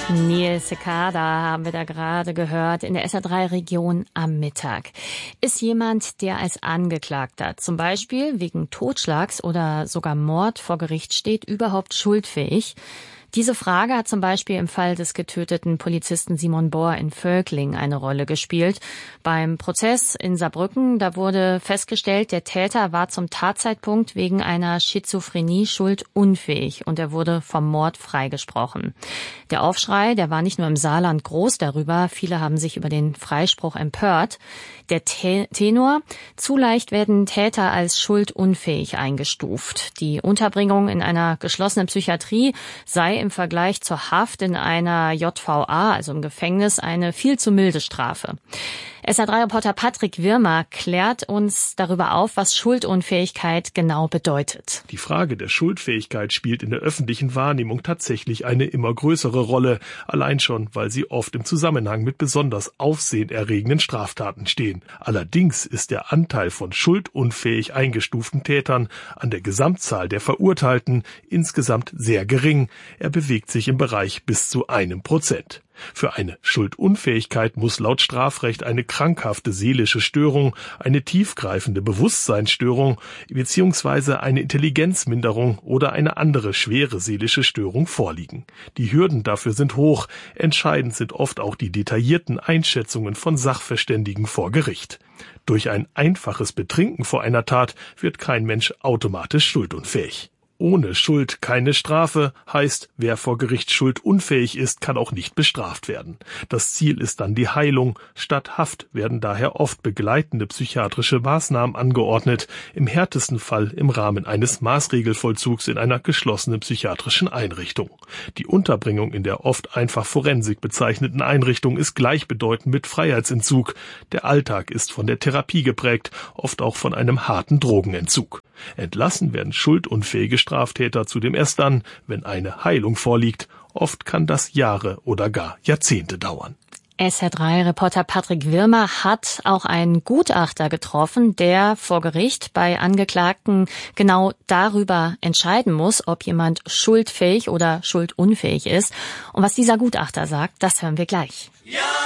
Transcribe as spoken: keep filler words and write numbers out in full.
Nils Seckada haben wir da gerade gehört in der S R drei Region am Mittag. Ist jemand, der als Angeklagter zum Beispiel wegen Totschlags oder sogar Mord vor Gericht steht, überhaupt schuldfähig? Diese Frage hat zum Beispiel im Fall des getöteten Polizisten Simon Bohr in Völkling eine Rolle gespielt. Beim Prozess in Saarbrücken, da wurde festgestellt, der Täter war zum Tatzeitpunkt wegen einer Schizophrenie schuldunfähig und er wurde vom Mord freigesprochen. Der Aufschrei, der war nicht nur im Saarland groß darüber, viele haben sich über den Freispruch empört. Der Tenor: zu leicht werden Täter als schuldunfähig eingestuft. Die Unterbringung in einer geschlossenen Psychiatrie sei im Vergleich zur Haft in einer J V A, also im Gefängnis, eine viel zu milde Strafe. S R drei Reporter Patrick Wirmer klärt uns darüber auf, was Schuldunfähigkeit genau bedeutet. Die Frage der Schuldfähigkeit spielt in der öffentlichen Wahrnehmung tatsächlich eine immer größere Rolle, allein schon, weil sie oft im Zusammenhang mit besonders aufsehenerregenden Straftaten stehen. Allerdings ist der Anteil von schuldunfähig eingestuften Tätern an der Gesamtzahl der Verurteilten insgesamt sehr gering. Er bewegt sich im Bereich bis zu einem Prozent. Für eine Schuldunfähigkeit muss laut Strafrecht eine krankhafte seelische Störung, eine tiefgreifende Bewusstseinsstörung bzw. eine Intelligenzminderung oder eine andere schwere seelische Störung vorliegen. Die Hürden dafür sind hoch, entscheidend sind oft auch die detaillierten Einschätzungen von Sachverständigen vor Gericht. Durch ein einfaches Betrinken vor einer Tat wird kein Mensch automatisch schuldunfähig. Ohne Schuld keine Strafe heißt, wer vor Gericht schuldunfähig ist, kann auch nicht bestraft werden. Das Ziel ist dann die Heilung. Statt Haft werden daher oft begleitende psychiatrische Maßnahmen angeordnet, im härtesten Fall im Rahmen eines Maßregelvollzugs in einer geschlossenen psychiatrischen Einrichtung. Die Unterbringung in der oft einfach Forensik bezeichneten Einrichtung ist gleichbedeutend mit Freiheitsentzug. Der Alltag ist von der Therapie geprägt, oft auch von einem harten Drogenentzug. Entlassen werden schuldunfähige Straftäter zudem erst dann, wenn eine Heilung vorliegt. Oft kann das Jahre oder gar Jahrzehnte dauern. S R drei Reporter Patrick Wirmer hat auch einen Gutachter getroffen, der vor Gericht bei Angeklagten genau darüber entscheiden muss, ob jemand schuldfähig oder schuldunfähig ist. Und was dieser Gutachter sagt, das hören wir gleich. Ja!